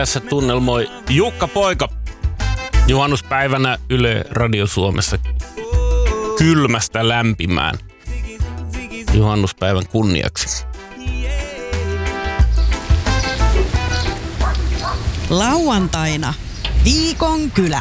tässä tunnelmoi Jukka Poika juhannuspäivänä Yle Radio Suomessa kylmästä lämpimään juhannuspäivän kunniaksi. Lauantaina Viikon kylä.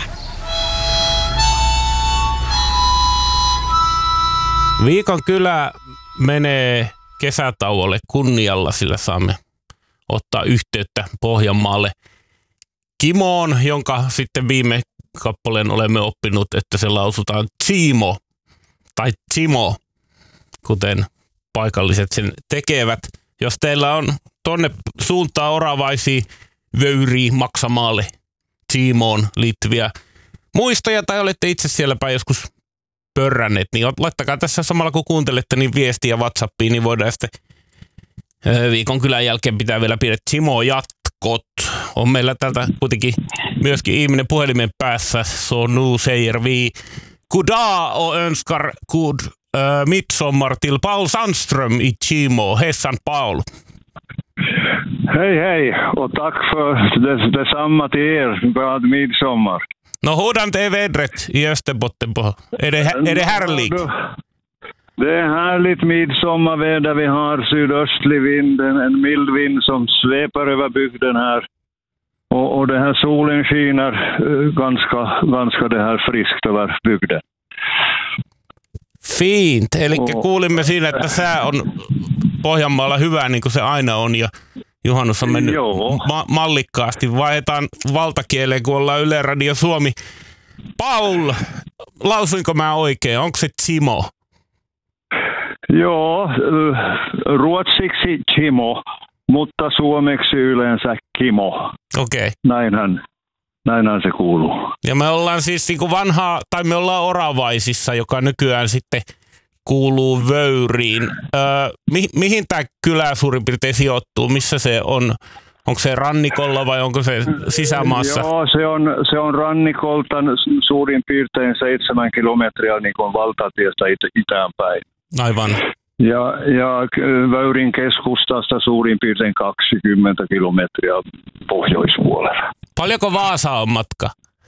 Viikon kylä menee kesätauolle kunnialla, sillä saamme ottaa yhteyttä Pohjanmaalle Kimoon, jonka sitten viime kappaleen olemme oppinut, että se lausutaan Tsimo tai Tsimo, kuten paikalliset sen tekevät. Jos teillä on tonne suuntaa oravaisia vöyriä Maksamaalle Tsimoon liittyviä muistoja tai olette itse siellä päin joskus pörränneet, niin laittakaa tässä samalla kun kuuntelette niin viestiä WhatsAppiin, niin voidaan sitten Viikon kylän jälkeen pitää vielä pidä Tsimo jatkot. On meillä täältä kuitenkin myöskin ihminen puhelimen päässä. Så nu säger vi goddag och önskar god midsommar till Paul Sandström i Tsimo. Hejsan Paul. Hej hej och tack för detsamma till er. Glad midsommar. No hurdant är vädret i Österbotten? Är det härligt? Det är härligt midsommarväder. Vi har sydöstlig vind, en mild vind som sveper över bygden här. Och det här solen skiner ganska det här friskt över bygden. Fint. Eli kuulimme siinä, että sää on Pohjanmaalla hyvä niin kuin se aina on ja juhannus on mennyt mallikkaasti. Vaihdetaan valtakieleen, kun ollaan Yle Radio Suomi. Paul, lausuinko mä oikein? Onko se Tsimo? Joo, ruotsiksi Tsimo, mutta suomeksi yleensä Kimo. Okei. Näinhän se kuuluu. Ja me ollaan siis niin kuin me ollaan Oravaisissa, joka nykyään sitten kuuluu Vöyriin. Mihin tämä kylä suurin piirtein sijoittuu? Missä se on? Onko se rannikolla vai onko se sisämaassa? Joo, se on rannikolta suurin piirtein 7 kilometriä niin kuin valtatiestä itään päin. Aivan. Ja Vöyrin keskustasta suurin piirtein 20 kilometriä pohjoispuolella. Paljonko Vaasa on matka?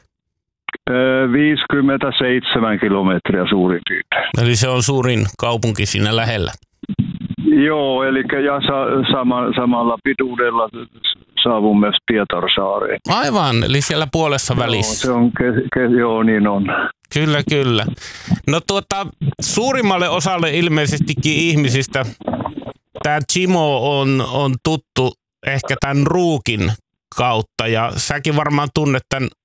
57 kilometriä suurin piirtein. Eli se on suurin kaupunki siinä lähellä. Joo, eli samalla pituudella saavumme Pietarsaareen. Aivan, eli siellä puolessa välissä. Joo, joo, niin on. Kyllä. No suurimmalle osalle ilmeisestikin ihmisistä tämä Tsimo on tuttu ehkä tämän ruukin kautta ja säkin varmaan tunnet tämän